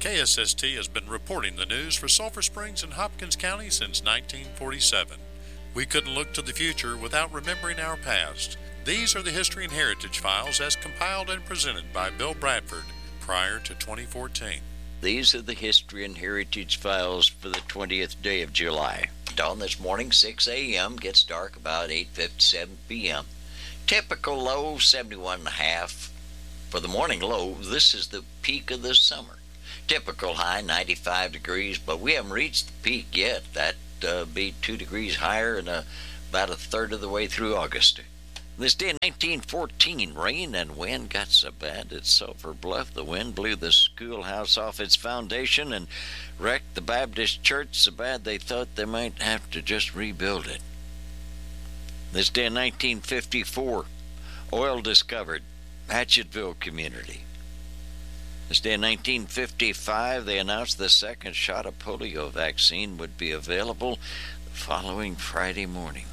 KSST has been reporting the news for Sulphur Springs and Hopkins County since 1947. We couldn't look to the future without remembering our past. These are the History and Heritage Files as compiled and presented by Bill Bradford prior to 2014. These are the History and Heritage Files for the 20th day of July. Dawn this morning, 6 a.m., gets dark about 8:57 p.m. Typical low, 71.5. For the morning low, this is the peak of the summer. Typical high, 95 degrees, but we haven't reached the peak yet. That'd be 2 degrees higher and about a third of the way through August. This day in 1914, rain and wind got so bad at Sulphur Bluff, the wind blew the schoolhouse off its foundation and wrecked the Baptist church so bad they thought they might have to just rebuild it. This day in 1954, oil discovered, Hatchetville community. This day in 1955, they announced the second shot of polio vaccine would be available the following Friday morning.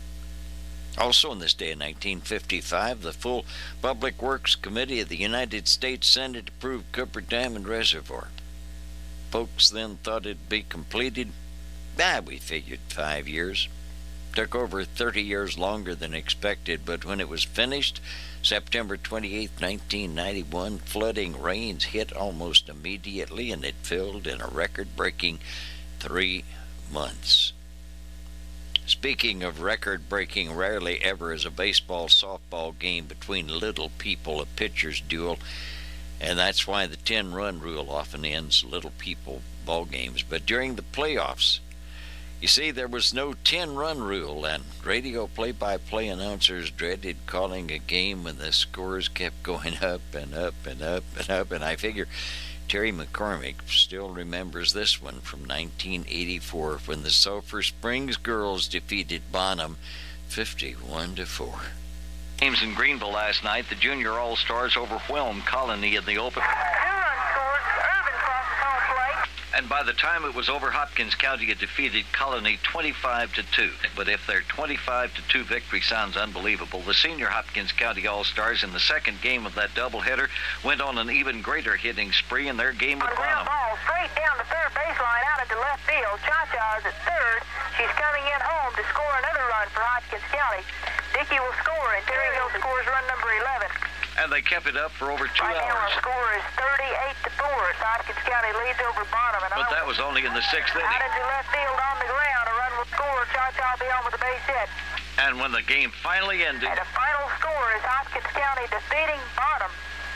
Also on this day in 1955, the full Public Works Committee of the United States Senate approved Cooper Dam and Reservoir. Folks then thought it'd be completed. We figured 5 years. Took over 30 years longer than expected, but when it was finished, September 28, 1991, flooding rains hit almost immediately, and it filled in a record-breaking 3 months. Speaking of record-breaking, rarely ever is a baseball-softball game between little people a pitcher's duel, and that's why the 10-run rule often ends little people ball games. But during the playoffs, you see, there was no 10-run rule, and radio play-by-play announcers dreaded calling a game when the scores kept going up and up and up and up, and I figure Terry McCormick still remembers this one from 1984 when the Sulphur Springs girls defeated Bonham 51-4. Games in Greenville last night, the Junior All-Stars overwhelmed Colony in the open. And by the time it was over, Hopkins County had defeated Colony 25-2. But if their 25-2 victory sounds unbelievable, the senior Hopkins County All-Stars in the second game of that doubleheader went on an even greater hitting spree in their game with Bonham. Ball straight down the third baseline out into left field. Cha-Cha's at third. She's coming in home to score another run for Hopkins County. Dickey will score, and Terry Hill scores run number 11. And they kept it up for over 2 right hours. Now our score is 38-4. Hopkins County leads over Bonham. But that was only in the 6th inning. Out into left field on the ground. A run will score. Cha-Cha will be on with a base hit. And when the game finally ended... And the final score is Hopkins County defeating Bonham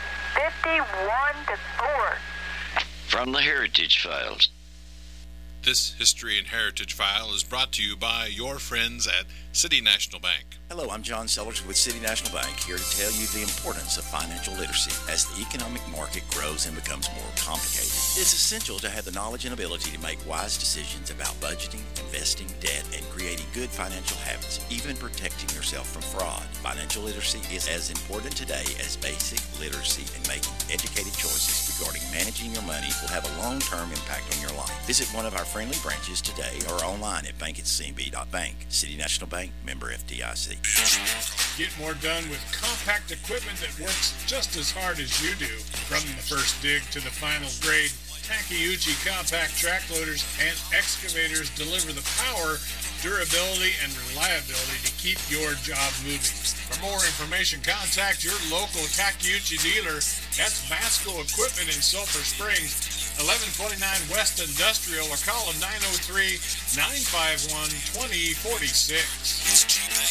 51-4. From the Heritage Files. This History and Heritage File is brought to you by your friends at City National Bank. Hello, I'm John Sellers with City National Bank, here to tell you the importance of financial literacy. As the economic market grows and becomes more complicated, it's essential to have the knowledge and ability to make wise decisions about budgeting, investing, debt, and creating good financial habits, even protecting yourself from fraud. Financial literacy is as important today as basic literacy, and making educated choices regarding managing your money will have a long-term impact on your life. Visit one of our friendly branches today or online at bank@cnb.bank. City National Bank, member FDIC. Get more done with compact equipment that works just as hard as you do. From the first dig to the final grade, Takeuchi compact track loaders and excavators deliver the power, durability, and reliability to keep your job moving. For more information, contact your local Takeuchi dealer. That's Masco Equipment in Sulphur Springs, 1129 West Industrial, or call them 903-951-2046.